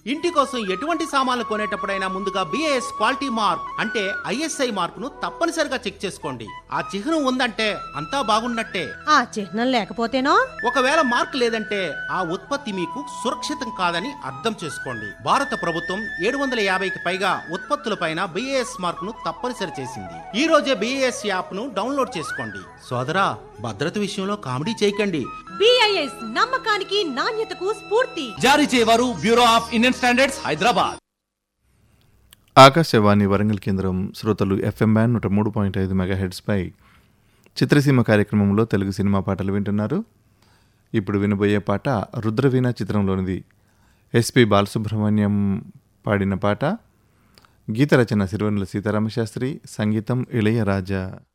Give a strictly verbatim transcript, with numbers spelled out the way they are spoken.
ఇంటి కోసం ఎటువంటి సామాన్లు కొనేటప్పుడైనా ముందుగా బిఏఎస్ క్వాలిటీ మార్క్ అంటే ఐఎస్ఐ మార్క్ ను తప్పనిసరిగా చెక్ చేసుకోండి. ఆ చిహ్నం ఉందంటే అంతా బాగున్నట్టే. ఆ చిహ్నం లేకపోతేనో? ఒకవేళ మార్క్ లేదంటే ఆ ఉత్పత్తి మీకు సురక్షితం కాదని అర్థం చేసుకోండి. భారత ప్రభుత్వం ఏడు వందల యాభైకి పైగా ఉత్పత్తులపైన బిఏఎస్ మార్క్ ను తప్పనిసరి చేసింది. ఈ రోజే బిఏఎస్ యాప్ ను డౌన్లోడ్ చేసుకోండి. సోదరా, భద్రత విషయంలో కామెడీ చేయకండి. బిఐఎస్ నమ్మకానికి నాణ్యతకు స్ఫూర్తి. జారీ చేయవారు bureau of Indian standards, Hyderabad. Akashvani Warangal కేంద్రం. శ్రోతలు ఎఫ్ఎం బ్యాండ్ నూట మూడు పాయింట్ ఐదు మెగాహెడ్స్ పై చిత్రసీమ కార్యక్రమంలో తెలుగు సినిమా పాటలు వింటున్నారు. ఇప్పుడు వినబోయే పాట రుద్రవీణ చిత్రంలోనిది. ఎస్పి బాలసుబ్రహ్మణ్యం పాడిన పాట. గీత రచన సిరివెన్నెల సీతారామశాస్త్రి, సంగీతం ఇళయరాజా.